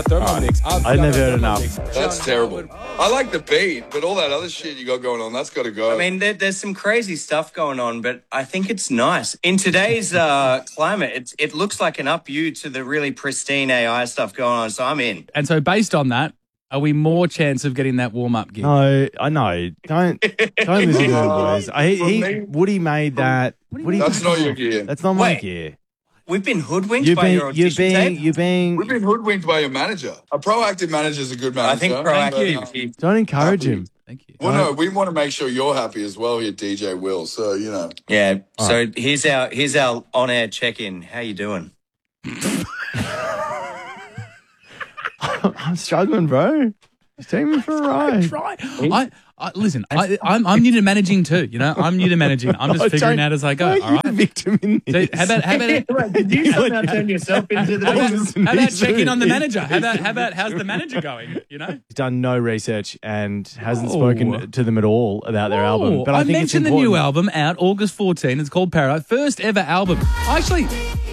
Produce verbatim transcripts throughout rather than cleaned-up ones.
Thermomix. I've, I've never heard enough. That's terrible. I like the beat, but all that other shit you got going on, that's got to go. I mean, there, there's some crazy stuff going on, but I think it's nice. In today's uh, climate, it, it looks like an up you to the really pristine A I stuff going on, so I'm in. And so based on that, are we more chance of getting that warm-up gig? No, I know. Don't don't listen to the boys. I, he, me- Woody made that. Woody, That's not your gear. That's not my Wait. gear. We've been hoodwinked You're by being, your you're audition being, tape. you're being. We've been hoodwinked by your manager. A proactive manager is a good manager. I think but, proactive. uh, Don't encourage him. Thank you. Well, no, we want to make sure you're happy as well here, D J Will. So, you know. Yeah. So here's our here's our on-air check-in. How you doing? I'm struggling, bro. Just take me for a ride. Try. I, I listen. I, I'm I'm new to managing too. You know, I'm new to managing. I'm just Oh, figuring don't- out as I go. why are All you right. the victim in So this? how about how about Did you somehow turn yourself into the how about, Listen, how about he's checking doing on the it. manager? How about how about how's the manager going? You know. He's done no research and hasn't Oh. spoken to them at all about their album. Oh, But I, I think mentioned it's the new important. album out August fourteenth. It's called Paradise. First ever album. Actually,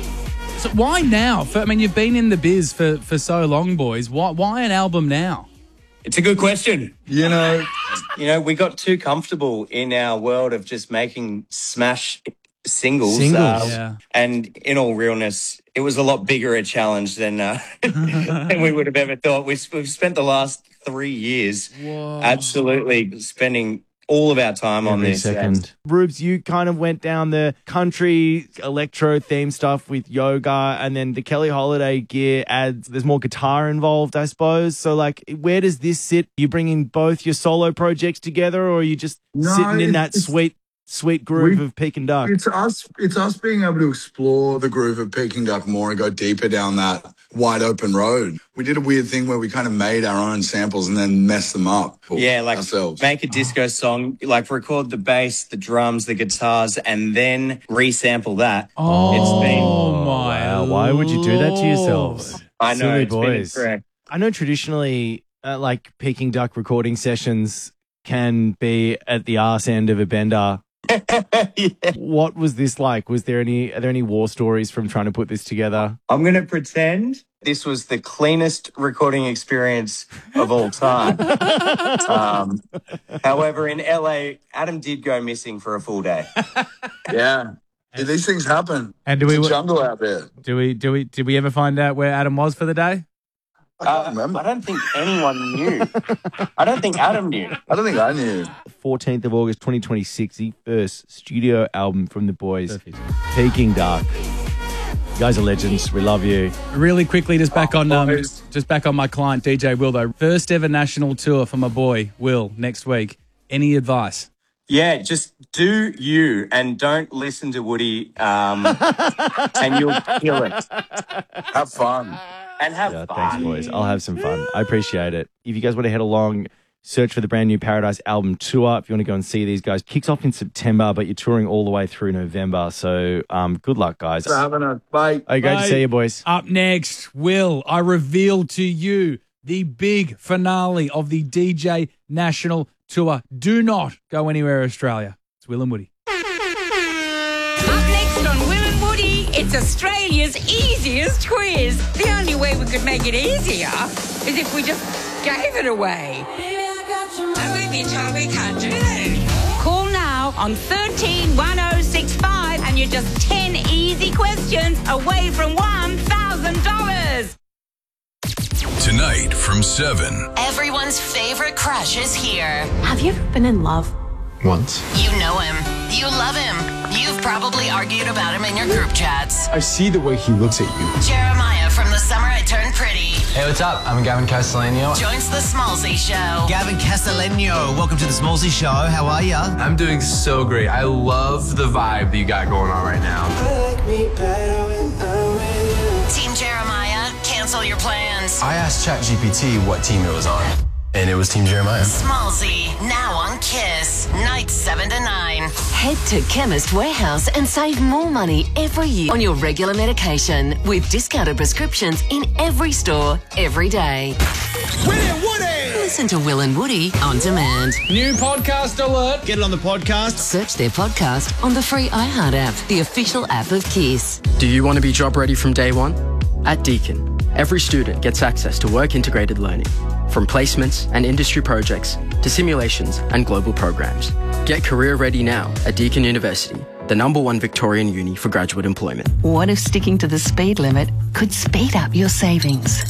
so why now? For, I mean, you've been in the biz for, for so long, boys. Why why an album now? It's a good question. You know, You know, we got too comfortable in our world of just making smash singles. Singles. uh, Yeah. And in all realness, it was a lot bigger a challenge than uh, than we would have ever thought. We, we've spent the last three years Whoa. absolutely spending all of our time on Every this. second. Rubes, you kind of went down the country electro theme stuff with yoga, and then the Kelly Holiday gear adds, there's more guitar involved, I suppose. So, like, where does this sit? You bringing both your solo projects together, or are you just No, sitting in it's- that it's- sweet, sweet groove we- of Peking Duck? It's us. It's us being able to explore the groove of Peking Duck more and go deeper down that wide open road. We did a weird thing where we kind of made our own samples and then messed them up. for Yeah, like ourselves. make a disco song, like record the bass, the drums, the guitars, and then resample that. Oh, It's been- my Wow, why would you do that to Lord. yourselves? I know, Silly it's been boys. incorrect. I know traditionally, uh, like Peking Duck recording sessions can be at the arse end of a bender. Yeah. What was this like? Was there any? Are there any war stories from trying to put this together? I'm going to pretend this was the cleanest recording experience of all time. um, however, in L A, Adam did go missing for a full day. Yeah. Yeah, these things happen. And do It's we a jungle out there. do we do we did we ever find out where Adam was for the day? I can't Uh, remember. I don't think anyone knew. I don't think Adam knew. I don't think I knew. fourteenth of August, twenty twenty-six, the first studio album from the boys, Peking Duck. You guys are legends. We love you. Really quickly, just back on um, boys. just back on my client D J Will though. First ever national tour for my boy Will next week. Any advice? Yeah, just do you and don't listen to Woody, um, and you'll kill it. Have fun. And have Yeah, fun. thanks, boys. I'll have some fun. I appreciate it. If you guys want to head along, search for the brand new Paradise album tour. If you want to go and see these guys, kicks off in September, but you're touring all the way through November. So, um, good luck, guys. For having us. Bye. Oh, great to see you, boys. Up next, Will, I reveal to you the big finale of the D J National Tour. Do not go anywhere, Australia. It's Will and Woody. Up next on Will and Woody, it's Australia's easiest quiz. The only way we could make it easier is if we just gave it away. And we've been told we can't do that. Call now on thirteen one oh six five and you're just ten easy questions away from one thousand dollars. Tonight from seven. Everyone's favorite crush is here. Have you ever been in love? Once. You know him. You love him. You've probably argued about him in your group chats. I see the way he looks at you. Jeremiah from The Summer I Turned Pretty Hey, what's up? I'm Gavin Castellano. joins The Smallsy Show. Gavin Castellano, welcome to the Smallsy Show. How are ya? I'm doing so great. I love the vibe that you got going on right now. Team Jeremiah, cancel your plans. I asked ChatGPT what team it was on, and it was Team Jeremiah. Smallsy, now on Kiss, nights seven to nine. Head to Chemist Warehouse and save more money every year on your regular medication with discounted prescriptions in every store, every day. Will and Woody! Listen to Will and Woody on demand. New podcast alert. Get it on the podcast. Search their podcast on the free iHeart app, the official app of Kiss. Do you want to be job ready from day one? At Deakin, every student gets access to work-integrated learning, from placements and industry projects to simulations and global programs. Get career ready now at Deakin University, the number one Victorian uni for graduate employment. What if sticking to the speed limit could speed up your savings?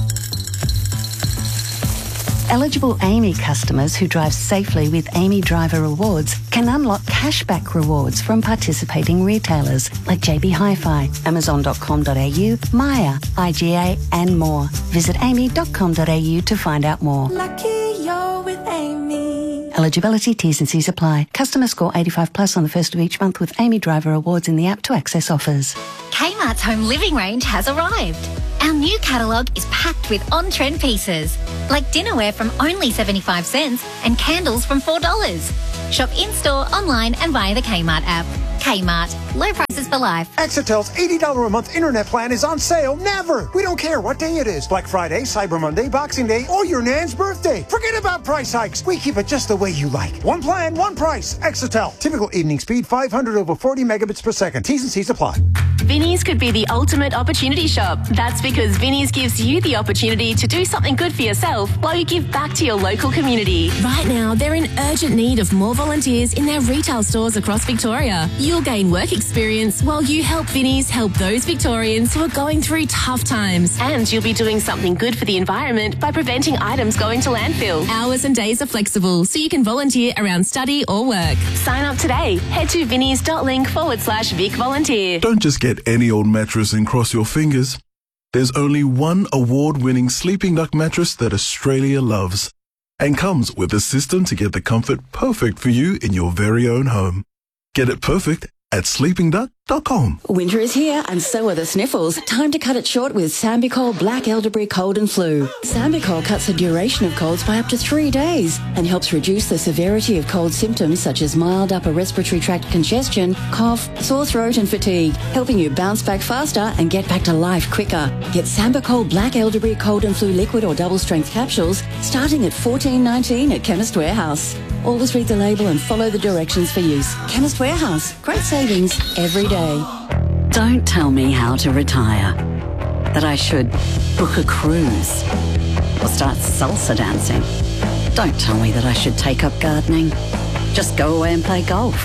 Eligible Amy customers who drive safely with Amy Driver Rewards can unlock cashback rewards from participating retailers like J B Hi-Fi, Amazon dot com dot a u, Maya, I G A and more. Visit amy dot com dot a u to find out more. Lucky you're with Amy. Eligibility, T's and C's apply. Customer score eighty-five plus on the first of each month with Amy Driver Rewards in the app to access offers. Kmart's home living range has arrived. Our new catalogue is packed with on-trend pieces, like dinnerware from only seventy-five cents and candles from four dollars. Shop in-store, online and via the Kmart app. Kmart, low prices for life. Exitel's eighty dollars a month internet plan is on sale never. We don't care what day it is. Black Friday, Cyber Monday, Boxing Day, or your Nan's birthday. Forget about price hikes. We keep it just the way you like. One plan, one price. Exitel. Typical evening speed five hundred over forty megabits per second. T's and C's apply. Vinnie's could be the ultimate opportunity shop. That's because Vinnie's gives you the opportunity to do something good for yourself while you give back to your local community. Right now, they're in urgent need of more volunteers in their retail stores across Victoria. You'll gain work experience while you help Vinnie's help those Victorians who are going through tough times. And you'll be doing something good for the environment by preventing items going to landfill. Hours and days are flexible, so you can volunteer around study or work. Sign up today. Head to vinnies.link forward slash Vic Volunteer. Don't just get any old mattress and cross your fingers. There's only one award-winning Sleeping Duck mattress that Australia loves and comes with a system to get the comfort perfect for you in your very own home. Get it perfect at sleeping duck dot com. Winter is here and so are the sniffles. Time to cut it short with Sambicol Black Elderberry Cold and Flu. Sambicol cuts the duration of colds by up to three days and helps reduce the severity of cold symptoms such as mild upper respiratory tract congestion, cough, sore throat and fatigue, helping you bounce back faster and get back to life quicker. Get Sambicol Black Elderberry Cold and Flu liquid or double strength capsules starting at fourteen nineteen at Chemist Warehouse. Always read the label and follow the directions for use. Chemist Warehouse. Great savings every day. Don't tell me how to retire. That I should book a cruise or start salsa dancing. Don't tell me that I should take up gardening. Just go away and play golf.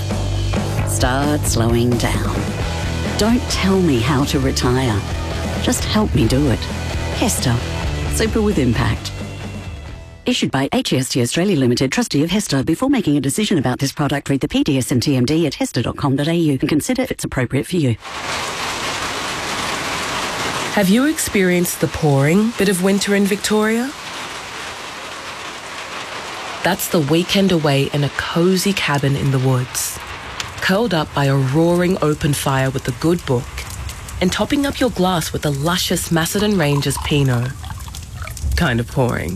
Start slowing down. Don't tell me how to retire. Just help me do it. Hester. Super with impact. Issued by H E S T Australia Limited, trustee of Hester. Before making a decision about this product, read the P D S and T M D at hester dot com dot a u and consider if it's appropriate for you. Have you experienced the pouring bit of winter in Victoria? That's the weekend away in a cosy cabin in the woods, curled up by a roaring open fire with a good book, and topping up your glass with the luscious Macedon Rangers Pinot. Kind of pouring.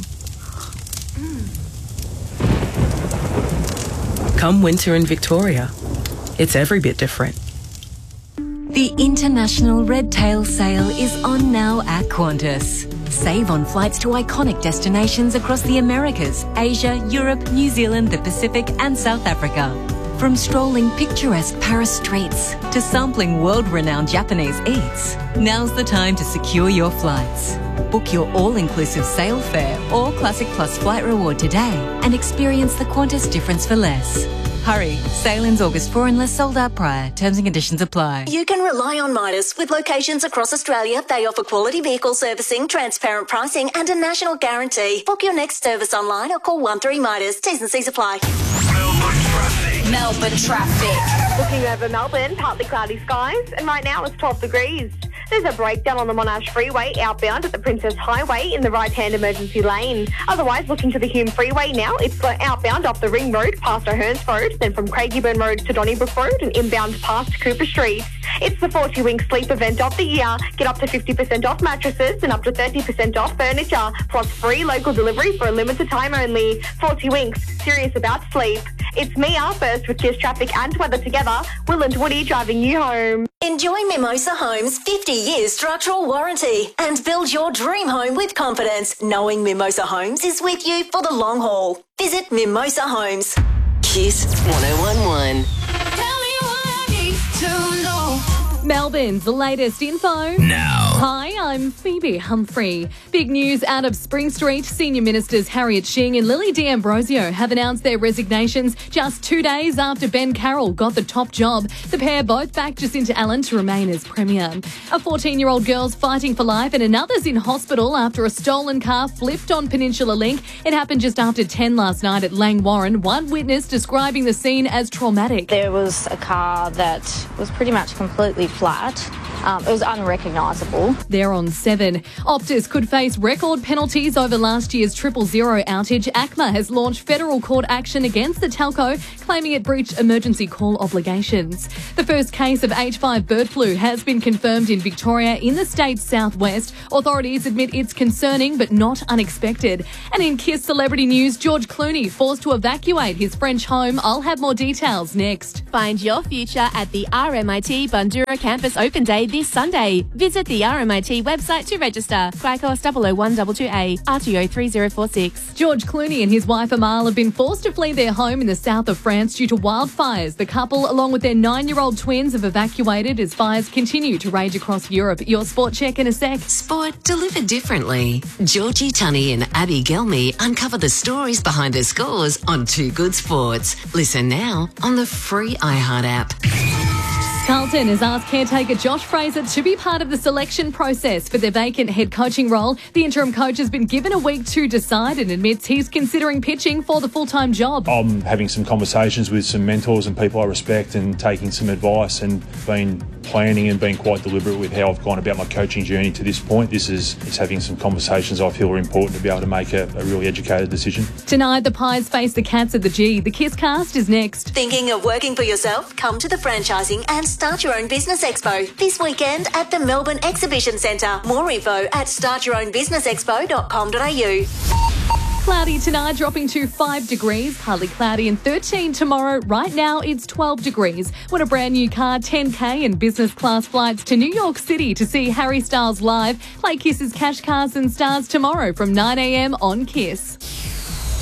Come winter in Victoria, it's every bit different. The International Red Tail Sale is on now at Qantas. Save on flights to iconic destinations across the Americas, Asia, Europe, New Zealand, the Pacific and South Africa. From strolling picturesque Paris streets to sampling world-renowned Japanese eats, now's the time to secure your flights. Book your all-inclusive sale fare or Classic Plus flight reward today and experience the Qantas difference for less. Hurry, sale ends August fourth unless sold out prior. Terms and conditions apply. You can rely on Midas. With locations across Australia, they offer quality vehicle servicing, transparent pricing and a national guarantee. Book your next service online or call one three Midas. T's and C's apply. Melbourne traffic. Looking over Melbourne, partly cloudy skies, and right now it's twelve degrees. There's a breakdown on the Monash Freeway outbound at the Princess Highway in the right-hand emergency lane. Otherwise, looking to the Hume Freeway now, it's outbound off the Ring Road past O'Hearns Road, then from Craigieburn Road to Donnybrook Road and inbound past Cooper Street. It's the forty-wing sleep event of the year. Get up to fifty percent off mattresses and up to thirty percent off furniture, plus free local delivery for a limited time only. forty winks, serious about sleep. It's Mia, first with Kiss Traffic and weather together. Will and Woody driving you home. Enjoy Mimosa Homes' fifty years structural warranty and build your dream home with confidence, knowing Mimosa Homes is with you for the long haul. Visit Mimosa Homes. Kiss one oh one one. Melbourne's latest info. Now. Hi, I'm Phoebe Humphrey. Big news out of Spring Street. Senior Ministers Harriet Shing and Lily D'Ambrosio have announced their resignations just two days after Ben Carroll got the top job. The pair both backed Jacinta Allen to remain as Premier. A fourteen-year-old girl's fighting for life and another's in hospital after a stolen car flipped on Peninsula Link. It happened just after ten last night at Langwarrin. One witness describing the scene as traumatic. There was a car that was pretty much completely flat. Um, it was unrecognisable. They're on seven. Optus could face record penalties over last year's triple zero outage. ACMA has launched federal court action against the telco, claiming it breached emergency call obligations. The first case of H five bird flu has been confirmed in Victoria in the state's southwest. Authorities admit it's concerning but not unexpected. And in Kiss celebrity news, George Clooney forced to evacuate his French home. I'll have more details next. Find your future at the R M I T Bundoora Campus Open Day this Sunday. Visit the R M I T website to register. Quacos double oh one two two A, R T O three oh four six. George Clooney and his wife Amal have been forced to flee their home in the south of France due to wildfires. The couple, along with their nine-year-old twins, have evacuated as fires continue to rage across Europe. Your sport check in a sec. Sport delivered differently. Georgie Tunney and Abby Gelmy uncover the stories behind the scores on Two Good Sports. Listen now on the free iHeart app. Carlton has asked caretaker Josh Fraser to be part of the selection process for their vacant head coaching role. The interim coach has been given a week to decide and admits he's considering pitching for the full-time job. I'm having some conversations with some mentors and people I respect and taking some advice and been planning and being quite deliberate with how I've gone about my coaching journey to this point. This is, is having some conversations I feel are important to be able to make a, a really educated decision. Tonight, the Pies face the Cats at the G. The Kiss Cast is next. Thinking of working for yourself? Come to the Franchising and Start Your Own Business Expo this weekend at the Melbourne Exhibition Centre. More info at start your own business expo dot com dot a u. Cloudy tonight, dropping to five degrees. Partly cloudy and thirteen tomorrow. Right now, it's twelve degrees. Win a brand new car, ten K and business class flights to New York City to see Harry Styles live. Play Kiss's Cash Cars and Stars tomorrow from nine a m on Kiss.